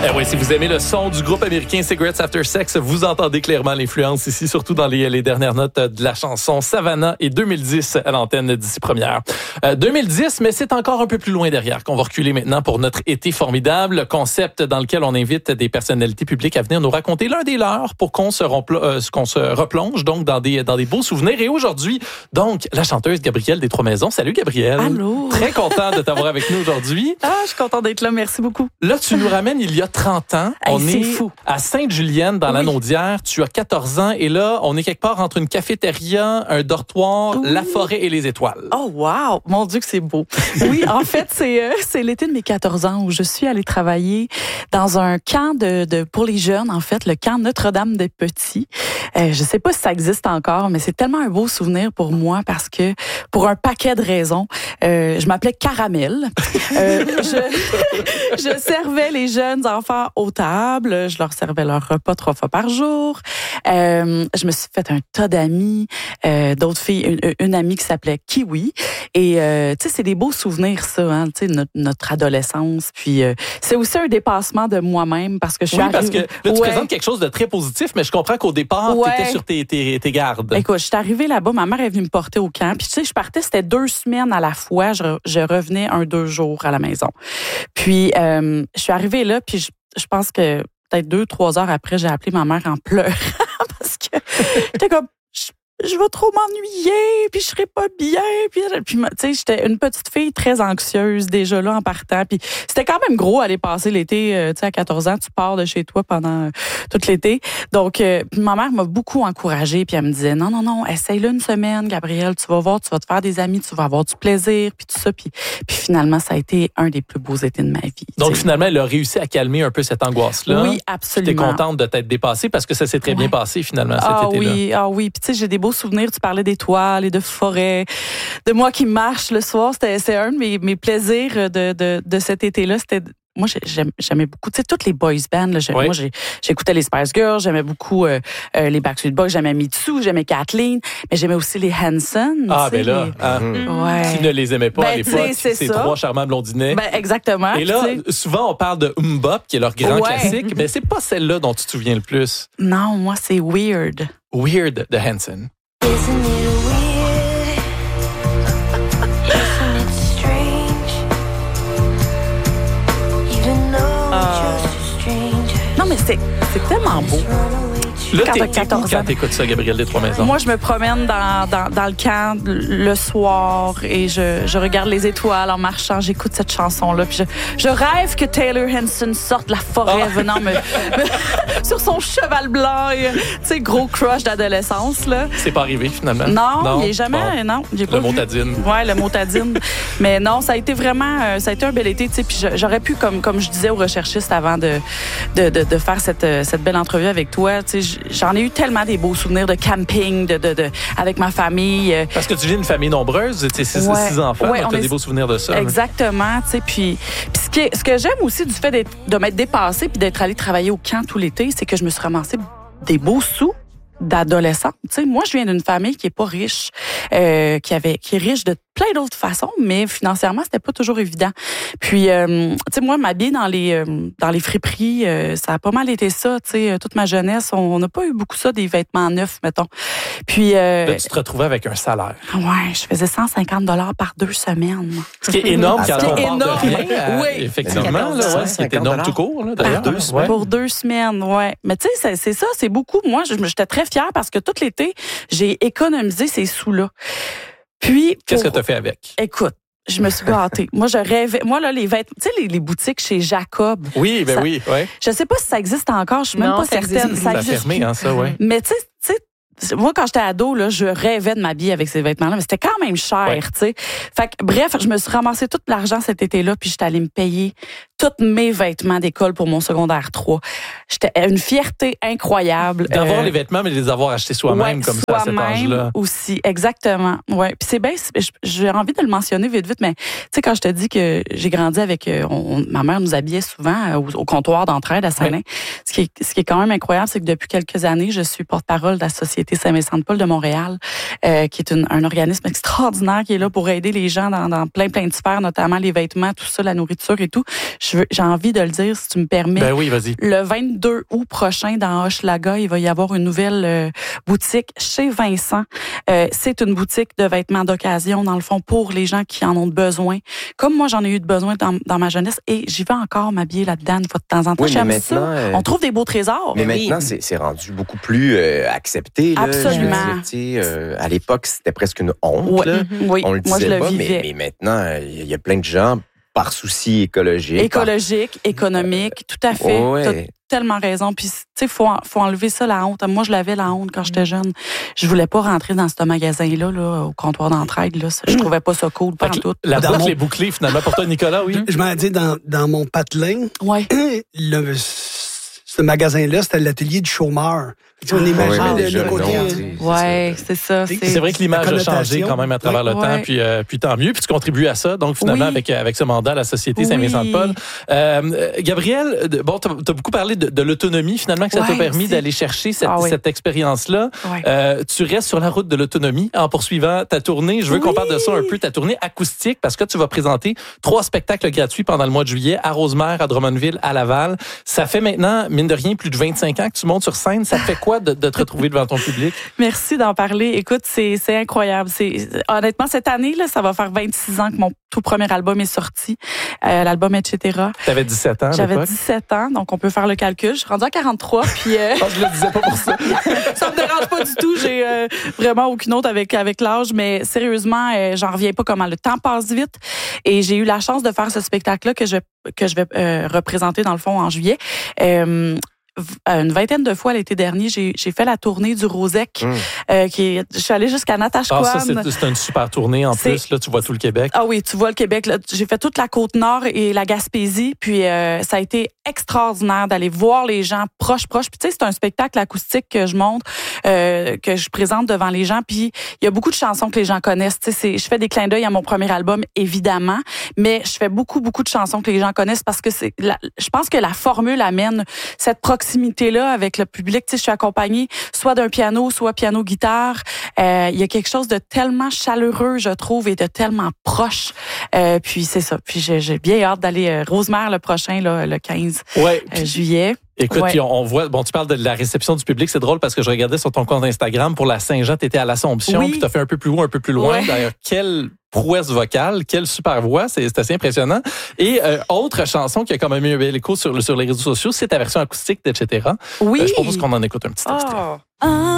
Eh oui, si vous aimez le son du groupe américain Cigarettes After Sex, vous entendez clairement l'influence ici, surtout dans les dernières notes de la chanson Savannah et 2010 à l'antenne d'ici première. 2010, mais c'est encore un peu plus loin derrière qu'on va reculer maintenant pour notre été formidable, concept dans lequel on invite des personnalités publiques à venir nous raconter l'un des leurs pour qu'on se replonge donc dans des beaux souvenirs. Et aujourd'hui, donc, la chanteuse Gabrielle des Trois-Maisons. Salut Gabrielle. Allô. Très content de t'avoir avec nous aujourd'hui. Ah, je suis contente d'être là. Merci beaucoup. Là, tu nous ramènes il y a 30 ans. Hey, On c'est est fou. à Sainte-Julienne, dans la Naudière. Tu as 14 ans et là, on est quelque part entre une cafétéria, un dortoir, la forêt et les étoiles. Oh, wow! Mon Dieu que c'est beau. Oui, en fait, c'est l'été de mes 14 ans où je suis allée travailler dans un camp pour les jeunes, en fait, le camp Notre-Dame-des-Petits. Je sais pas si ça existe encore, mais c'est tellement un beau souvenir pour moi parce que, pour un paquet de raisons, je m'appelais Caramel. Je servais les jeunes enfants aux tables. Je leur servais leur repas 3 fois par jour. Je me suis fait un tas d'amis, d'autres filles, une amie qui s'appelait Kiwi. Et tu sais, c'est des beaux souvenirs, ça, hein, tu sais, notre adolescence. Puis c'est aussi un dépassement de moi-même parce que je suis arrivée... parce que là, tu présentes quelque chose de très positif, mais je comprends qu'au départ, tu étais sur tes gardes. Écoute, je suis arrivée là-bas, ma mère est venue me porter au camp. Puis tu sais, je partais, c'était 2 semaines à la fois. Je revenais 2 jours à la maison. Puis je suis arrivée là, puis je pense que peut-être 2-3 heures après, j'ai appelé ma mère en pleurant parce que j'étais comme... Je vais trop m'ennuyer, puis je serai pas bien. Puis tu sais, j'étais une petite fille très anxieuse déjà là en partant. Puis c'était quand même gros aller passer l'été. Tu sais, à 14 ans, tu pars de chez toi pendant tout l'été. Donc, ma mère m'a beaucoup encouragée. Puis elle me disait, non, essaye-le une semaine, Gabrielle. Tu vas voir, tu vas te faire des amis, tu vas avoir du plaisir, puis tout ça. Puis finalement, ça a été un des plus beaux étés de ma vie. Donc, finalement, elle a réussi à calmer un peu cette angoisse-là. Oui, absolument. Tu es contente de t'être dépassée parce que ça s'est très bien passé finalement cet été-là. Ah oui. Puis tu sais, j'ai des beaux souvenirs. Tu parlais d'étoiles et de forêts, de moi qui marche le soir. C'est un de mes plaisirs de cet été-là. C'était... Moi, j'aimais beaucoup, tu sais, toutes les boys bands. Là, moi, j'écoutais les Spice Girls, j'aimais beaucoup les Backstreet Boys, j'aimais Mitsu, j'aimais Kathleen, mais j'aimais aussi les Hanson. Ah, ben là, qui ne les aimait pas à l'époque, ces 3 charmants blondinets. Ben, exactement. Et là, souvent, on parle de Bop, qui est leur grand classique, mais c'est pas celle-là dont tu te souviens le plus. Non, moi, c'est Weird. Weird de Hanson. Isn't it weird? Isn't it strange? Even though we're just a stranger. Non, mais c'est tellement beau. Là, Quand t'es t'as 14 ans. quand t'écoutes ça, Gabrielle des Trois-Maisons? Moi, je me promène dans le camp le soir et je regarde les étoiles en marchant. J'écoute cette chanson-là. Puis je rêve que Taylor Hanson sorte de la forêt venant sur son cheval blanc. Tu sais, gros crush d'adolescence, là. C'est pas arrivé, finalement? Non, il n'est jamais... Bon. Non, j'ai pas Le vu. motadine. Ouais, le motadine. Mais non, ça a été vraiment... ça a été un bel été, tu sais. Puis j'aurais pu, comme je disais aux recherchistes avant de faire cette belle entrevue avec toi, tu sais, j'en ai eu tellement des beaux souvenirs de camping, avec ma famille. Parce que tu viens d'une famille nombreuse, tu sais, 6 enfants, donc tu as des beaux souvenirs de ça. Exactement, tu sais. Puis ce que j'aime aussi du fait de m'être dépassée puis d'être allée travailler au camp tout l'été, c'est que je me suis ramassée des beaux sous d'adolescente. Tu sais, moi, je viens d'une famille qui est pas riche, qui est riche de plein d'autres façons, mais financièrement, c'était pas toujours évident. Puis, tu sais, moi, m'habiller dans les friperies, ça a pas mal été ça. Tu sais, toute ma jeunesse, on n'a pas eu beaucoup ça, des vêtements neufs, mettons. Puis, là, tu te retrouvais avec un salaire. Ouais, je faisais 150 $ par 2 semaines. Ce qui est énorme quand on parle de rien. Oui. Effectivement, là, c'est énorme tout court, là, d'ailleurs. Pour 2 semaines, ouais. Mais tu sais, c'est ça, c'est beaucoup. Moi, j'étais très fière parce que tout l'été, j'ai économisé ces sous-là. Puis, qu'est-ce que tu as fait avec? Écoute, je me suis gâtée. Moi, je rêvais. Moi, là, les vêtements, tu sais, les boutiques chez Jacob. Oui, ben oui. Je sais pas si ça existe encore. Je suis même pas certaine. Ça a fermé, hein, ça, oui. Mais tu sais, moi, quand j'étais ado, là, je rêvais de m'habiller avec ces vêtements-là, mais c'était quand même cher, tu sais. Fait que, bref, je me suis ramassé tout l'argent cet été-là, puis j'étais allée me payer tous mes vêtements d'école pour mon secondaire 3. J'étais une fierté incroyable. D'avoir les vêtements, mais de les avoir achetés soi-même, comme ça, à cet âge-là. Aussi, exactement. Ouais. Puis c'est bien, j'ai envie de le mentionner vite, mais tu sais, quand je te dis que j'ai grandi avec, ma mère nous habillait souvent au comptoir d'entraide à Saint-Lin. Ce qui est quand même incroyable, c'est que depuis quelques années, je suis porte-parole de la Société Société Saint-Vincent-de-Paul de Montréal, qui est un organisme extraordinaire qui est là pour aider les gens dans plein de sphères, notamment les vêtements, tout ça, la nourriture et tout. J'ai envie de le dire, si tu me permets. Ben oui, vas-y. Le 22 août prochain, dans Hochelaga, il va y avoir une nouvelle boutique chez Vincent. C'est une boutique de vêtements d'occasion, dans le fond, pour les gens qui en ont besoin. Comme moi, j'en ai eu de besoin dans ma jeunesse, et j'y vais encore m'habiller là-dedans une fois de temps en temps. Oui, J'aime ça. On trouve des beaux trésors. Mais maintenant, c'est rendu beaucoup plus accepté. Là, Absolument. je veux dire, à l'époque, c'était presque une honte. Ouais. Là. Oui, On le moi, je disait le pas, vivais. mais maintenant, il y a plein de gens, par souci écologique. Écologique, économique, tout à fait. Ouais. T'as tellement raison. Puis, tu sais, faut enlever ça, la honte. Moi, je l'avais, la honte, quand j'étais jeune. Je voulais pas rentrer dans ce magasin-là, là, au comptoir d'entraide. Là. Je trouvais pas ça cool, pas tout. La boucle est bouclée, finalement, pour toi, Nicolas, oui? Je m'en dis, dans mon patelin, Ouais. ce magasin-là, c'était l'atelier du chômeur. Tu sais, on imagine Ouais, mais le déjà, côté... non, tu sais, Ouais, c'est ça. C'est vrai que l'image a changé connotation. quand même à travers le temps, puis tant mieux, puis tu contribues à ça. Donc finalement, Oui. avec ce mandat à la Société Saint-Vincent-de-Paul. Gabrielle, bon, t'as beaucoup parlé de l'autonomie finalement, que ça t'a Ouais, permis aussi. d'aller chercher cette expérience-là. Ouais. Tu restes sur la route de l'autonomie en poursuivant ta tournée. Je veux qu'on parle de ça un peu, ta tournée acoustique, parce que tu vas présenter 3 spectacles gratuits pendant le mois de juillet à Rosemère, à Drummondville, à Laval. Ça fait maintenant, mine de rien, plus de 25 ans que tu montes sur scène. Ça te fait quoi de te retrouver devant ton public? Merci d'en parler. Écoute, c'est incroyable. Honnêtement, cette année, là, ça va faire 26 ans que mon tout premier album est sorti. L'album Etc. T'avais 17 ans à J'avais l'époque? 17 ans, donc on peut faire le calcul. Je suis rendue à 43, puis... Je le disais pas pour ça. Ça me dérange pas du tout. J'ai vraiment aucune autre avec l'âge, mais sérieusement, j'en reviens pas comment le temps passe vite. Et j'ai eu la chance de faire ce spectacle-là que je vais représenter dans le fond en juillet. Une vingtaine de fois l'été dernier, j'ai fait la tournée du Rosec. Je suis allée jusqu'à Natashquan. Ça, c'est une super tournée en plus. Là, tu vois tout le Québec. Ah oui, tu vois le Québec. Là, j'ai fait toute la Côte-Nord et la Gaspésie. Puis ça a été extraordinaire d'aller voir les gens proches. Puis tu sais, c'est un spectacle acoustique que je montre, que je présente devant les gens. Puis il y a beaucoup de chansons que les gens connaissent. Tu sais, je fais des clins d'œil à mon premier album, évidemment, mais je fais beaucoup de chansons que les gens connaissent parce que je pense que la formule amène cette proximité-là avec le public. Tu sais, je suis accompagnée soit d'un piano, soit piano-guitare. Il y a quelque chose de tellement chaleureux, je trouve, et de tellement proche. Puis c'est ça. Puis j'ai bien hâte d'aller Rosemère le prochain, là, le 15 juillet. Écoute, puis on voit, tu parles de la réception du public, c'est drôle parce que je regardais sur ton compte Instagram pour la Saint-Jean, t'étais à l'Assomption, puis t'as fait un peu plus haut, un peu plus loin. Ouais. D'ailleurs, quelle prouesse vocale, quelle super voix, c'est assez impressionnant. Et autre chanson qui a quand même eu un bel écho sur les réseaux sociaux, c'est ta version acoustique d'Etc. Oui. Je propose qu'on en écoute un petit extrait. Oh.